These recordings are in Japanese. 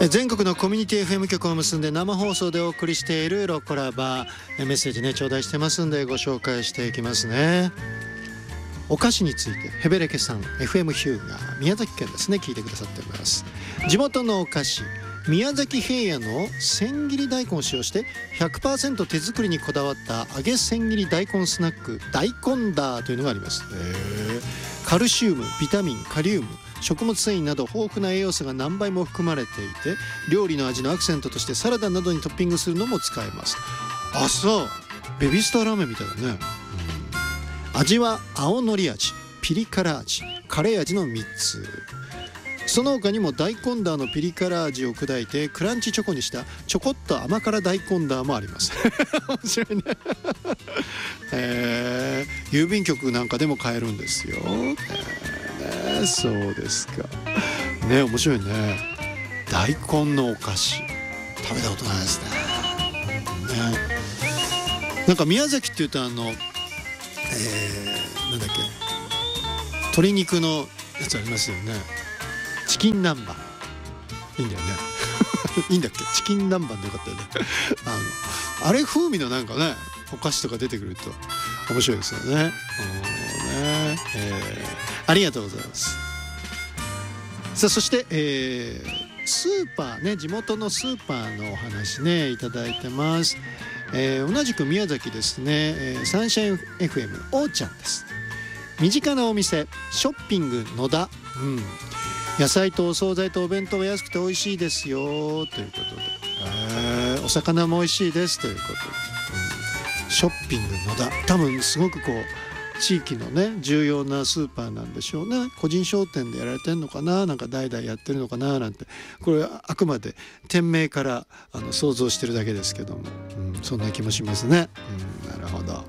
全国のコミュニティ FM 局を結んで生放送でお送りしているロコラバ、メッセージね頂戴してますんでご紹介していきますね。お菓子についてヘベレケさん FM ヒューが宮崎県ですね聞いてくださっています。地元のお菓子宮崎平野の千切り大根を使用して 100% 手作りにこだわった揚げ千切り大根スナック大根ダーというのがあります。カルシウム、ビタミン、カリウム、食物繊維など豊富な栄養素が何倍も含まれていて、料理の味のアクセントとしてサラダなどにトッピングするのも使えます。あ、そう、ベビースターラーメンみたいだね。味は青のり味、ピリ辛味、カレー味の3つ。その他にも大根ダーのピリ辛味を砕いてクランチチョコにしたちょこっと甘辛大根ダーもあります面白いね郵便局なんかでも買えるんですよ、そうですかね。面白いね。大根のお菓子食べたことないですね。なんか宮崎っていうとなんだっけ鶏肉のやつありますよね。チキン南蛮いいんだよねいいんだっけ、チキン南蛮でよかったよねあれ風味のなんかねお菓子とか出てくると面白いですよね。ありがとうございます。さあそして、スーパーね、地元のスーパーのお話ねいただいてます。同じく宮崎ですね、サンシャイン FM おーちゃんです。身近なお店ショッピング野田、野菜とお惣菜とお弁当が安くて美味しいですよということで、お魚も美味しいですということで、ショッピング野田、多分すごくこう地域のね重要なスーパーなんでしょうね。個人商店でやられてるのかな、なんか代々やってるのかななんて、これあくまで店名から想像してるだけですけども、そんな気もしますね。なるほど。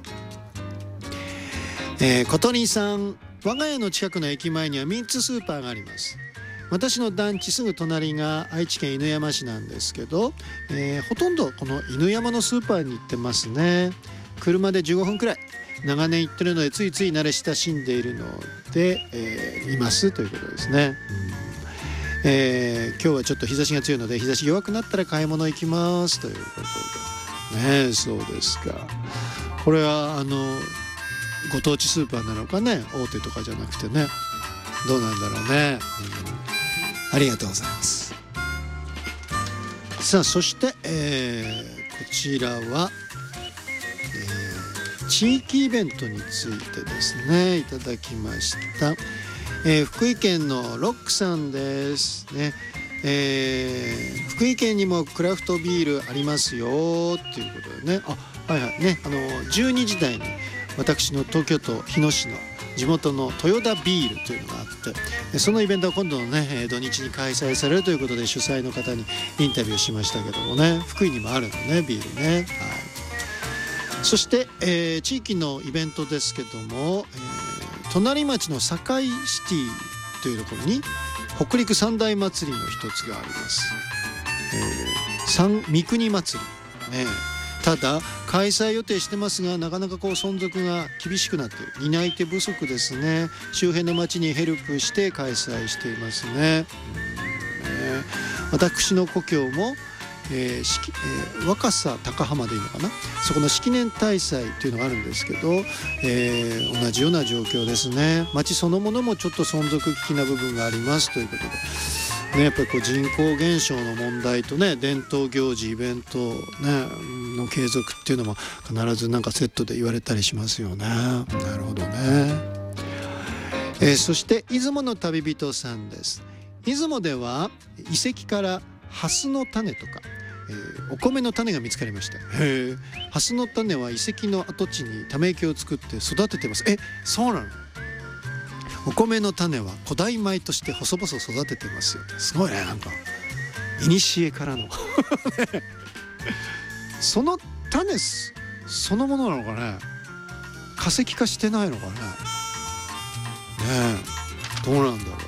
小鳥さん、我が家の近くの駅前には3つスーパーがあります。私の団地すぐ隣が愛知県犬山市なんですけど、ほとんどこの犬山のスーパーに行ってますね。車で15分くらい、長年行ってるのでついつい慣れ親しんでいるので、いますということですね。今日はちょっと日差しが強いので日差し弱くなったら買い物行きますということでね。そうですか。これはご当地スーパーなのかね、大手とかじゃなくてね、どうなんだろうね。ありがとうございます。さあそして、こちらは、地域イベントについてですねいただきました。福井県のロックさんですね。福井県にもクラフトビールありますよっていうことでね。12時台に私の東京都日野市の地元の豊田ビールというのがあって、そのイベントは今度のね土日に開催されるということで主催の方にインタビューしましたけどもね、福井にもあるのねビールね。そして、地域のイベントですけども、隣町の堺シティというところに北陸三大祭りの一つがあります。三国祭りね。ただ開催予定してますがなかなかこう存続が厳しくなっている、担い手不足ですね。周辺の町にヘルプして開催していますね。私の故郷も、若狭高浜でいいのかな、そこの式年大祭というのがあるんですけど、同じような状況ですね。町そのものもちょっと存続危機な部分がありますということで、やっぱりこう人口減少の問題とね伝統行事イベント、の継続っていうのも必ずなんかセットで言われたりしますよね。なるほどね。そして出雲の旅人さんです。出雲では遺跡からハスの種とか、お米の種が見つかりました。ハスの種は遺跡の跡地にため池を作って育ててます。そうなの。お米の種は古代米として細々育ててますよ。すごいね。なんか古からのその種そのものなのかね。化石化してないのかね。どうなんだろうね。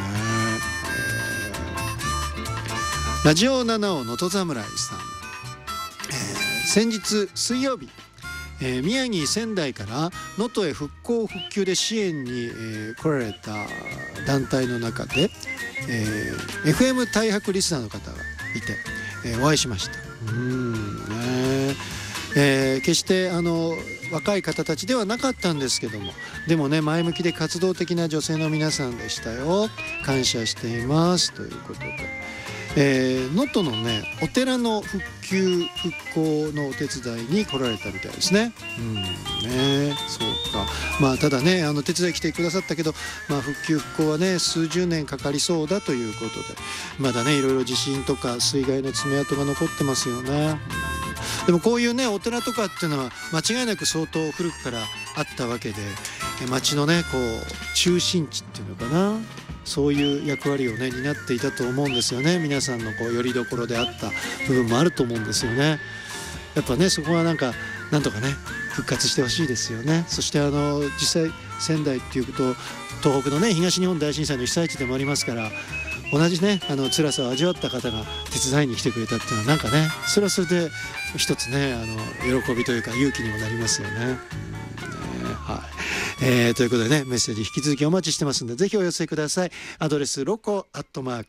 ラジオ七尾のと侍さん、先日水曜日、宮城仙台から能登へ復興復旧で支援に、来られた団体の中で、FM 大白リスナーの方がいて、お会いしました。決して若い方たちではなかったんですけども、でもね前向きで活動的な女性の皆さんでしたよ。感謝していますということで、能登のねお寺の復旧復興のお手伝いに来られたみたいですね。そうか。まあただね手伝い来てくださったけど、復旧復興はね数十年かかりそうだということで、まだねいろいろ地震とか水害の爪痕が残ってますよね。でもこういうねお寺とかっていうのは間違いなく相当古くからあったわけで、町のねこう中心地っていうのかな、そういう役割をね担っていたと思うんですよね。皆さんのこう拠り所であった部分もあると思うんですよね。やっぱねそこはなんとかね復活してほしいですよね。そして実際仙台っていうと東北のね東日本大震災の被災地でもありますから、同じね辛さを味わった方が手伝いに来てくれたっていうのはなんかねそれはそれで一つね喜びというか勇気にもなりますよね。ということでねメッセージ引き続きお待ちしてますんで、ぜひお寄せください。アドレスロコ@